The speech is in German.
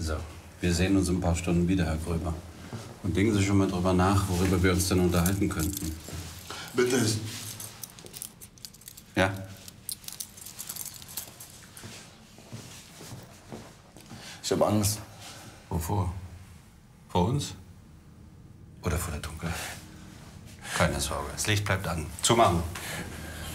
So, wir sehen uns in ein paar Stunden wieder, Herr Gröber. Und denken Sie schon mal drüber nach, worüber wir uns dann unterhalten könnten. Bitte. Ja? Ich habe Angst. Wovor? Vor uns? Oder vor der Dunkelheit? Keine Sorge, das Licht bleibt an. Zumachen.